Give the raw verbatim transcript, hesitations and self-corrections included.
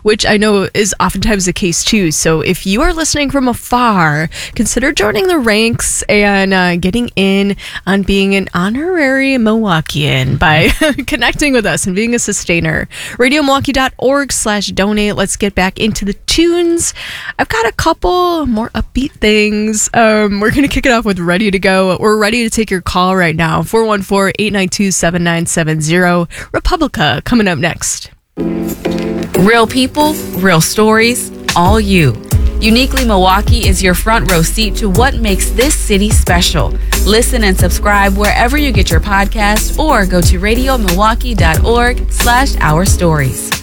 which I know is oftentimes the case too. So if you are listening from afar, consider joining the ranks and uh, getting in on being an honorary Milwaukeean by connecting with us and being a sustainer. radio milwaukee dot org slash donate. Let's get back into the tunes. I've got a couple more upbeat things. Um, we're going to kick it off with Ready to Go. We're ready to take your call right now. four one four, eight nine two, seven nine seven zero. Republica coming up next. Real people, real stories, all you. Uniquely Milwaukee is your front row seat to what makes this city special. Listen and subscribe wherever you get your podcast or go to radio milwaukee dot org slash our stories.